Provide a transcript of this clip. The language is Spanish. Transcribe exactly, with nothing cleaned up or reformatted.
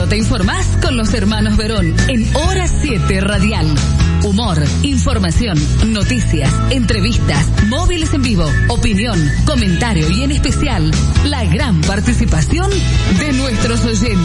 Primero te informás con los hermanos Verón en Hora siete Radial. Humor, información, noticias, entrevistas, móviles en vivo, opinión, comentario y en especial la gran participación de nuestros oyentes.